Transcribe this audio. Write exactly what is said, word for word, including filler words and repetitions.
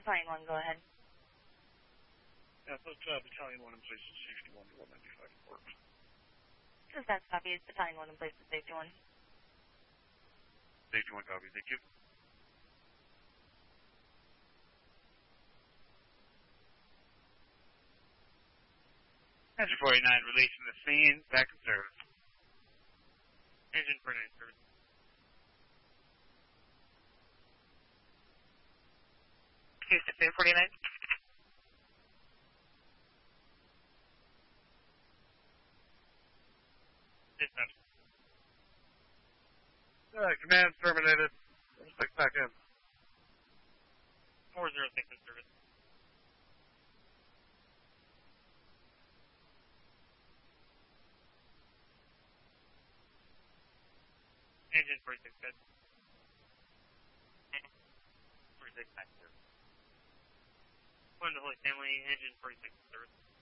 Battalion one, go ahead. Yeah, put uh, Battalion one in place of safety one to one ninety-five report. Just that copy is Battalion one in place of safety one. Safety one copy, thank you. Engine forty-nine, releasing the scene, back in service. Engine forty-nine, service. Houston, forty-nine. Dispatch. Uh, command terminated. Stick back in. four zero six in service. Engine forty-six, good. forty-six, back in service. One to Holy Family, engine forty-six in service.